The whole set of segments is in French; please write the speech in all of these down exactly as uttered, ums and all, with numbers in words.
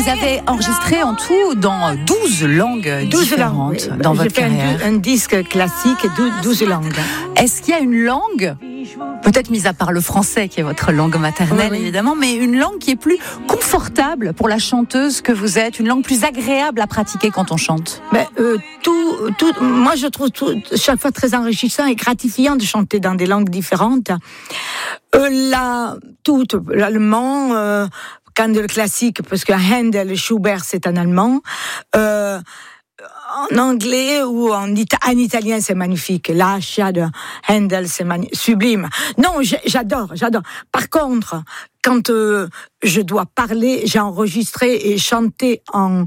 Vous avez enregistré en tout dans douze langues douze différentes langues, dans J'ai votre fait carrière. Un, un disque classique et douze langues. Est-ce qu'il y a une langue, peut-être mis à part le français qui est votre langue maternelle oui, oui. évidemment, mais une langue qui est plus confortable pour la chanteuse que vous êtes, une langue plus agréable à pratiquer quand on chante? Ben, euh, tout, tout, moi je trouve tout, chaque fois très enrichissant et gratifiant de chanter dans des langues différentes. Euh, là, tout, l'allemand, euh, quand le classique, parce que Handel et Schubert c'est en allemand. Euh, En anglais ou en, ita- en italien, c'est magnifique. L'Ascia de Handel, c'est mani- sublime. Non, j'adore, j'adore. Par contre, quand euh, je dois parler, j'ai enregistré et chanté en,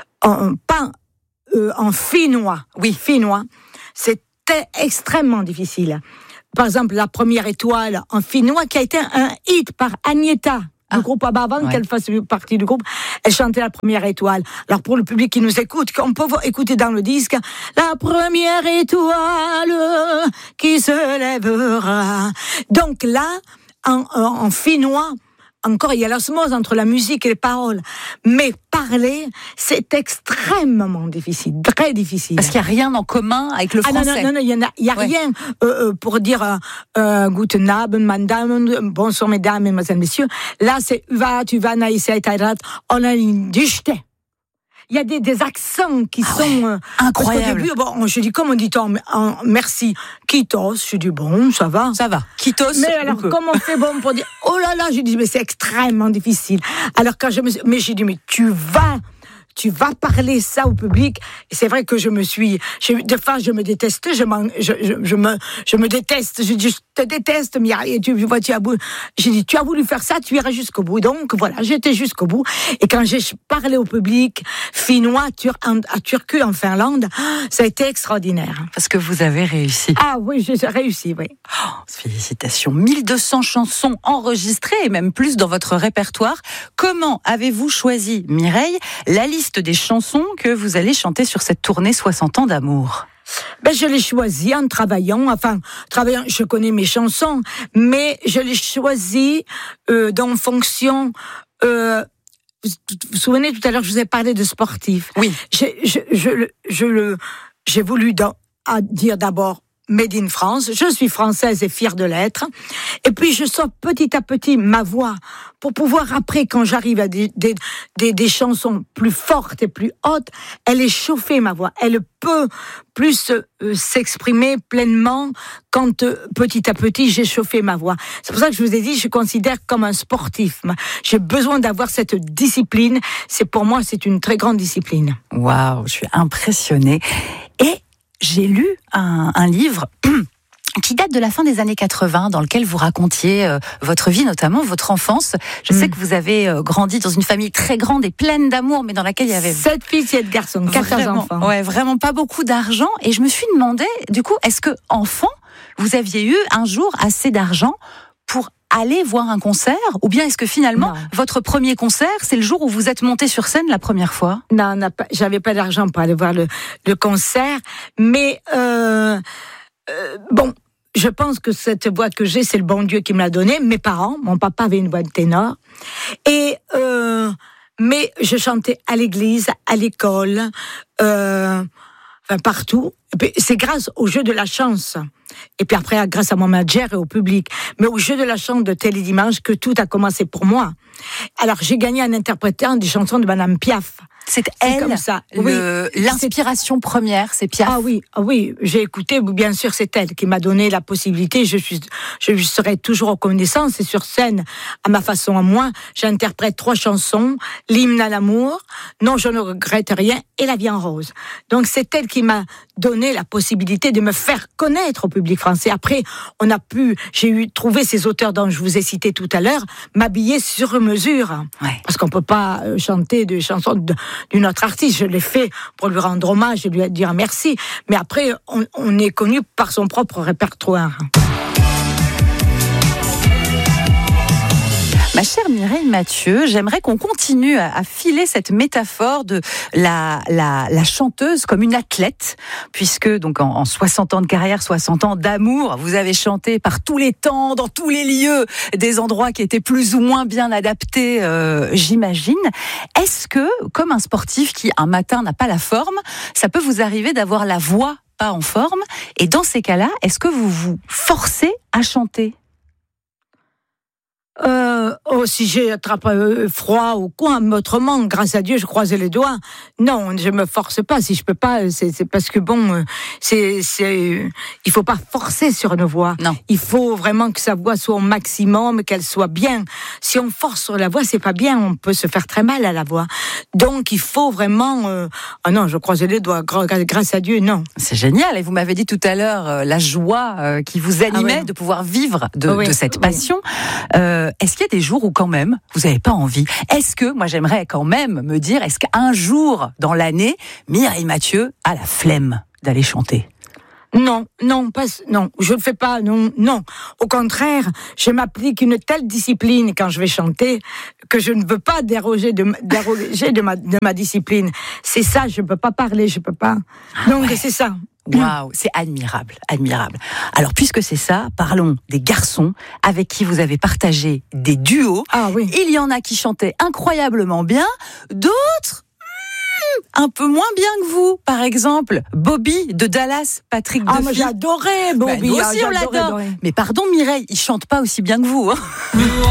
en pas euh, en finnois. Oui, finnois. C'était extrêmement difficile. Par exemple, la première étoile en finnois qui a été un hit par Agnetha. Du ah, groupe avant ouais. qu'elle fasse partie du groupe, elle chantait la première étoile. Alors pour le public qui nous écoute, on peut écouter dans le disque la première étoile qui se lèvera. Donc là, en, en, en finnois, encore il y a l'osmose entre la musique et les paroles, mais parler c'est extrêmement difficile, très difficile. Parce qu'il n'y a rien en commun avec le français. Ah non non non, il y en a, il y a ouais. rien euh, pour dire euh, Guten Abend, Madame, bonsoir mesdames, mesdemoiselles, messieurs. Là c'est Uva, tu vas naïser, taïrat, on a une dichte. Il y a des, des accents qui ah sont ouais, incroyables. Au début, bon, je dis comme on dit en, en merci, Kitos, je dis bon, ça va, ça va. Kitos. Mais alors comment on fait bon pour dire oh là là, je dis mais c'est extrêmement difficile. Alors quand je me, mais j'ai dit mais tu vas. Tu vas parler ça au public. Et c'est vrai que je me suis, je, de fois, je me déteste, je, je, je, je me, je me déteste, je dis, je te déteste, Mireille, tu vois, tu as voulu, j'ai dit, tu as voulu faire ça, tu iras jusqu'au bout. Donc, voilà, j'étais jusqu'au bout. Et quand j'ai parlé au public finnois, tur, à Turku, en Finlande, ça a été extraordinaire. Parce que vous avez réussi. Ah oui, j'ai réussi, oui. Oh, félicitations. mille deux cents chansons enregistrées et même plus dans votre répertoire. Comment avez-vous choisi, Mireille, la liste des chansons que vous allez chanter sur cette tournée soixante ans d'amour? Ben, je l'ai choisi en travaillant, enfin, travaillant, je connais mes chansons, mais je l'ai choisi euh, dans fonction... Euh, vous vous souvenez, tout à l'heure, je vous ai parlé de sportifs. Oui. J'ai, je, je, je, je le, j'ai voulu dans, à dire d'abord Made in France, je suis française et fière de l'être. Et puis je sors petit à petit ma voix pour pouvoir après, quand j'arrive à des, des, des, des chansons plus fortes et plus hautes, elle est chauffée ma voix. Elle peut plus euh, s'exprimer pleinement quand euh, petit à petit j'ai chauffé ma voix. C'est pour ça que je vous ai dit, je considère comme un sportif. J'ai besoin d'avoir cette discipline. C'est pour moi, c'est une très grande discipline. Waouh, je suis impressionnée. Et j'ai lu un, un livre qui date de la fin des années quatre-vingts, dans lequel vous racontiez euh, votre vie, notamment votre enfance. Je mmh. sais que vous avez euh, grandi dans une famille très grande et pleine d'amour, mais dans laquelle il y avait... Sept filles, sept garçons, quatorze enfants. Ouais, vraiment pas beaucoup d'argent. Et je me suis demandé, du coup, est-ce que, enfant, vous aviez eu un jour assez d'argent pour aller voir un concert, ou bien est-ce que finalement, non. votre premier concert, c'est le jour où vous êtes monté sur scène la première fois? Non, non pas, j'avais pas d'argent pour aller voir le, le concert, mais euh, euh, bon, je pense que cette voix que j'ai, c'est le bon Dieu qui me l'a donnée. Mes parents, mon papa avait une voix de ténor, et euh, mais je chantais à l'église, à l'école, euh, enfin partout. Et puis, c'est grâce au jeu de la chance. Et puis après, grâce à mon manager et au public. Mais au jeu de la chance de Télédimanche que tout a commencé pour moi. Alors, j'ai gagné en interprétant des chansons de Madame Piaf. C'est elle, comme ça. Le, oui, l'inspiration c'est... première, c'est Piaf. Ah oui, ah oui, j'ai écouté, bien sûr, c'est elle qui m'a donné la possibilité. Je suis, je serai toujours reconnaissante. C'est sur scène, à ma façon à moi, j'interprète trois chansons, l'hymne à l'amour, Non, je ne regrette rien et La vie en rose. Donc c'est elle qui m'a donné la possibilité de me faire connaître au public français. Après, on a pu, j'ai eu trouvé ces auteurs dont je vous ai cité tout à l'heure, m'habiller sur mesure, ouais. parce qu'on peut pas chanter des chansons de d'une autre artiste. Je l'ai fait pour lui rendre hommage et lui dire merci. Mais après, on, on est connu par son propre répertoire. Ma chère Mireille Mathieu, j'aimerais qu'on continue à, à filer cette métaphore de la, la, la chanteuse comme une athlète, puisque donc en, en soixante ans de carrière, soixante ans d'amour, vous avez chanté par tous les temps, dans tous les lieux, des endroits qui étaient plus ou moins bien adaptés, euh, j'imagine. Est-ce que, comme un sportif qui un matin n'a pas la forme, ça peut vous arriver d'avoir la voix pas en forme? Et dans ces cas-là, est-ce que vous vous forcez à chanter? Euh, oh, si j'ai attrapé euh, froid ou quoi, mais autrement, grâce à Dieu, je croise les doigts. Non, je me force pas. Si je peux pas, c'est, c'est parce que bon, euh, c'est, c'est, il faut pas forcer sur une voix. Non. Il faut vraiment que sa voix soit au maximum, qu'elle soit bien. Si on force sur la voix, c'est pas bien. On peut se faire très mal à la voix. Donc, il faut vraiment. Euh... Ah non, je croise les doigts. Grâce à Dieu, non. C'est génial. Et vous m'avez dit tout à l'heure euh, la joie euh, qui vous animait ah oui. de pouvoir vivre de, ah oui. de cette passion. Oui. Euh, Est-ce qu'il y a des jours où quand même vous n'avez pas envie? Est-ce que, moi j'aimerais quand même me dire, est-ce qu'un jour dans l'année, Mireille Mathieu a la flemme d'aller chanter? Non, non, pas, non, je ne fais pas, non, non. Au contraire, je m'applique une telle discipline quand je vais chanter que je ne veux pas déroger de, déroger de ma, de ma discipline. C'est ça, je ne peux pas parler, je ne peux pas. Ah Donc ouais. c'est ça. Waouh, c'est admirable, admirable. Alors, puisque c'est ça, parlons des garçons avec qui vous avez partagé des duos. Ah oui. Il y en a qui chantaient incroyablement bien, d'autres un peu moins bien que vous. Par exemple, Bobby de Dallas, Patrick Ah, Duffy. moi j'adorais Bobby. Bah, nous aussi ah, on l'adore. Mais pardon Mireille, il chante pas aussi bien que vous. Hein.